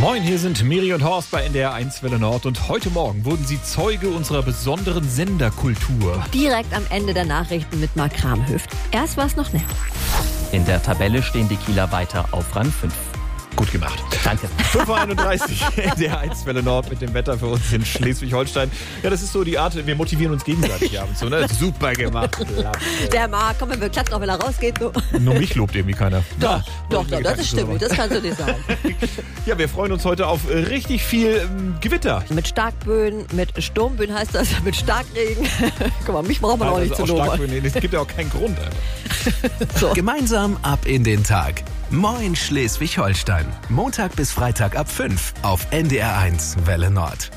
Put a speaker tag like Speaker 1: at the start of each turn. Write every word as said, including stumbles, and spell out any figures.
Speaker 1: Moin, hier sind Miri und Horst bei N D R eins Welle Nord und heute Morgen wurden sie Zeuge unserer besonderen Senderkultur.
Speaker 2: Direkt am Ende der Nachrichten mit Mark Kramhöft. Erst war es noch nett.
Speaker 3: In der Tabelle stehen die Kieler weiter auf Rang fünf.
Speaker 1: Gut gemacht.
Speaker 3: Danke.
Speaker 1: fünf Uhr einunddreißig, N D R eins Welle Nord mit dem Wetter für uns in Schleswig-Holstein. Ja, das ist so die Art, wir motivieren uns gegenseitig abends. So, ne? Super gemacht. Klasse.
Speaker 2: Der Mark, komm, wir klatschen auch, wenn er rausgeht. Du.
Speaker 1: Nur mich lobt irgendwie keiner.
Speaker 2: Doch,
Speaker 1: Ja,
Speaker 2: doch, doch, das ist stimmig, das kannst du nicht sagen.
Speaker 1: Ja, wir freuen uns heute auf richtig viel ähm, Gewitter.
Speaker 2: Mit Starkböen, mit Sturmböen heißt das, mit Starkregen. Guck mal, mich braucht man auch nicht zu
Speaker 1: auch
Speaker 2: loben.
Speaker 1: Starkböen, es gibt ja auch keinen Grund. Einfach.
Speaker 2: So.
Speaker 4: Gemeinsam ab in den Tag. Moin Schleswig-Holstein. Montag bis Freitag ab fünf auf N D R eins Welle Nord.